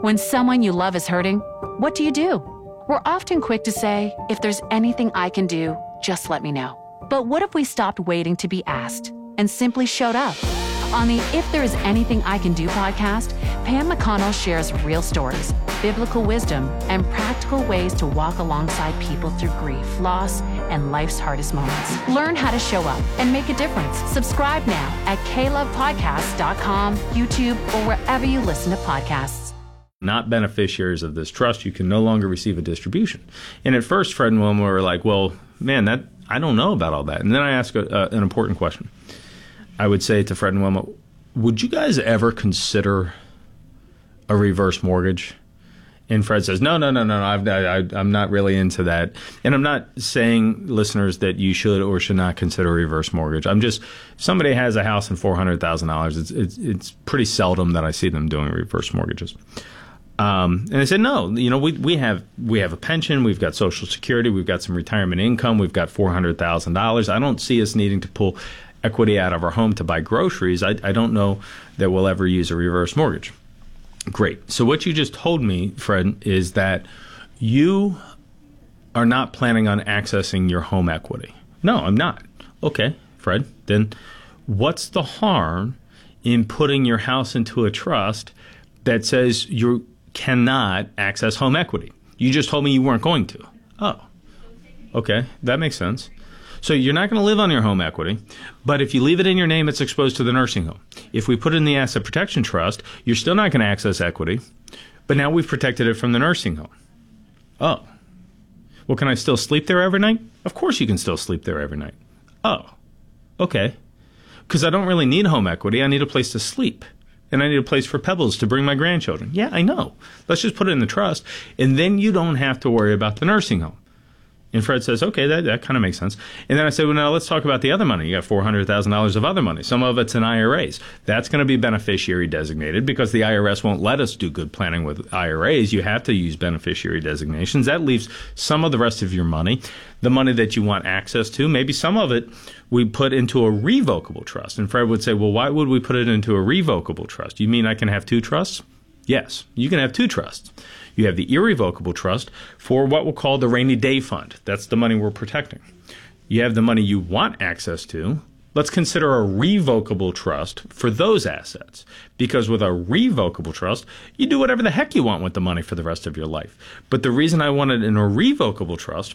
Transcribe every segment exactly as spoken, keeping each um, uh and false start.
When someone you love is hurting, what do you do? We're often quick to say, if there's anything I can do, just let me know. But what if we stopped waiting to be asked and simply showed up? On the If There Is Anything I Can Do podcast, Pam McConnell shares real stories, biblical wisdom, and practical ways to walk alongside people through grief, loss, and life's hardest moments. Learn how to show up and make a difference. Subscribe now at k love podcast dot com, YouTube, or wherever you listen to podcasts. Not beneficiaries of this trust, you can no longer receive a distribution. And at first, Fred and Wilma were like, well, man, that I don't know about all that. And then I asked a, uh, an important question. I would say to Fred and Wilma, would you guys ever consider a reverse mortgage? And Fred says, no, no, no, no, no I've, I, I'm not really into that. And I'm not saying, listeners, that you should or should not consider a reverse mortgage. I'm just, if somebody has a house and four hundred thousand dollars, it's, it's, it's pretty seldom that I see them doing reverse mortgages. Um, and I said, no, you know, we, we have we have a pension, we've got Social Security, we've got some retirement income, we've got four hundred thousand dollars. I don't see us needing to pull equity out of our home to buy groceries. I, I don't know that we'll ever use a reverse mortgage. Great. So what you just told me, Fred, is that you are not planning on accessing your home equity. No, I'm not. Okay, Fred, then what's the harm in putting your house into a trust that says you cannot access home equity? You just told me you weren't going to. Oh, okay, that makes sense. So you're not going to live on your home equity, but if you leave it in your name, it's exposed to the nursing home. If we put it in the asset protection trust, you're still not going to access equity, but now we've protected it from the nursing home. Oh, well, can I still sleep there every night? Of course you can still sleep there every night. Oh, okay, because I don't really need home equity. I need a place to sleep. And I need a place for Pebbles to bring my grandchildren. Yeah, I know. Let's just put it in the trust. And then you don't have to worry about the nursing home. And Fred says, okay, that, that kind of makes sense. And then I said, well, now let's talk about the other money. You got four hundred thousand dollars of other money. Some of it's in I R As. That's going to be beneficiary designated because the I R S won't let us do good planning with I R As. You have to use beneficiary designations. That leaves some of the rest of your money, the money that you want access to. Maybe some of it we put into a revocable trust. And Fred would say, well, why would we put it into a revocable trust? You mean I can have two trusts? Yes, you can have two trusts. You have the irrevocable trust for what we'll call the rainy day fund. That's the money we're protecting. You have the money you want access to. Let's consider a revocable trust for those assets. Because with a revocable trust, you do whatever the heck you want with the money for the rest of your life. But the reason I want it in a revocable trust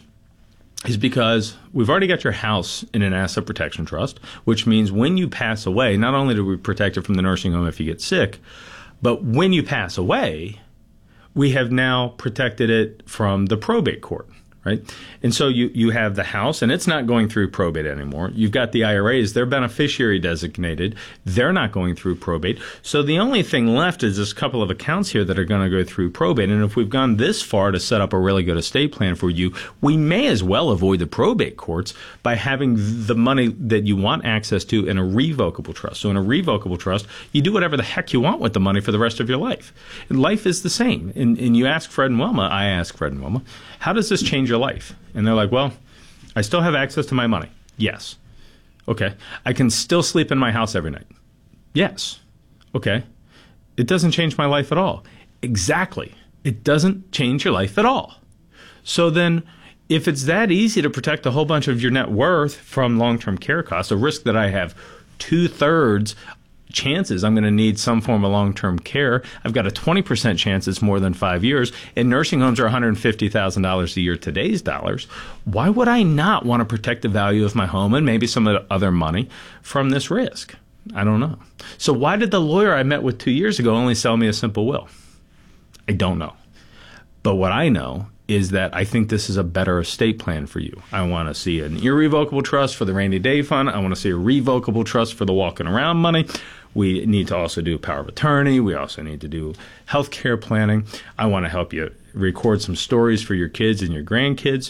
is because we've already got your house in an asset protection trust, which means when you pass away, not only do we protect it from the nursing home if you get sick, but when you pass away, we have now protected it from the probate court, right? And so you, you have the house, and it's not going through probate anymore. You've got the I R As. They're beneficiary designated. They're not going through probate. So the only thing left is this couple of accounts here that are going to go through probate. And if we've gone this far to set up a really good estate plan for you, we may as well avoid the probate courts by having the money that you want access to in a revocable trust. So in a revocable trust, you do whatever the heck you want with the money for the rest of your life. And life is the same. And, and you ask Fred and Wilma, I ask Fred and Wilma, how does this change your life? And they're like, well, I still have access to my money. Yes. Okay. I can still sleep in my house every night. Yes. Okay. It doesn't change my life at all. Exactly. It doesn't change your life at all. So then if it's that easy to protect a whole bunch of your net worth from long-term care costs, a risk that I have two-thirds chances I'm going to need some form of long-term care. I've got a twenty percent chance it's more than five years, and nursing homes are one hundred fifty thousand dollars a year today's dollars. Why would I not want to protect the value of my home and maybe some of the other money from this risk? I don't know. So why did the lawyer I met with two years ago only sell me a simple will? I don't know. But what I know is that I think this is a better estate plan for you. I want to see an irrevocable trust for the rainy day fund. I want to see a revocable trust for the walking around money. We need to also do power of attorney. We also need to do health care planning. I want to help you record some stories for your kids and your grandkids.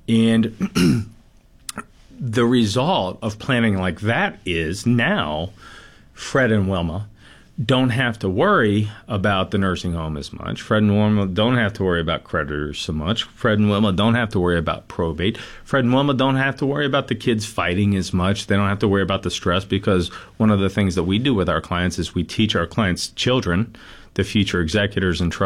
And the result of planning like that is now Fred and Wilma don't have to worry about the nursing home as much. Fred and Wilma don't have to worry about creditors so much. Fred and Wilma don't have to worry about probate. Fred and Wilma don't have to worry about the kids fighting as much. They don't have to worry about the stress, because one of the things that we do with our clients is we teach our clients' children, the future executors and trustees,